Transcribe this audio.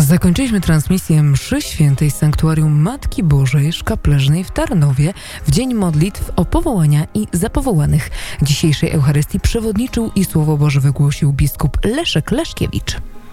Zakończyliśmy transmisję mszy świętej z Sanktuarium Matki Bożej Szkapleżnej w Tarnowie w dzień modlitw o powołania i zapowołanych. Dzisiejszej Eucharystii przewodniczył i Słowo Boże wygłosił biskup Leszek Leszkiewicz.